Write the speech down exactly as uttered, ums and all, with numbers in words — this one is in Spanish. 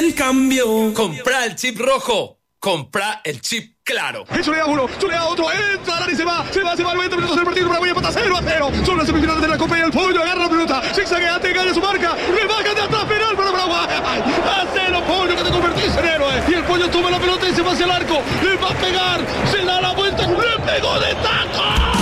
el cambio. Compra el chip rojo. Compra el chip claro. Eso le da uno, eso le da otro. Entra, Dani, se va, se va, se va. noventa minutos del partido. Paraguay empata cero a cero. Son las semifinales de la Copa y el Pollo agarra la pelota. Zigzagueante, gana su marca. Le baja de atrás, penal para Paraguay. Hacelo, Pollo, que te convertís en héroe. Y el Pollo toma la pelota y se va hacia el arco. Le va a pegar, se da la vuelta. Le pegó de taco.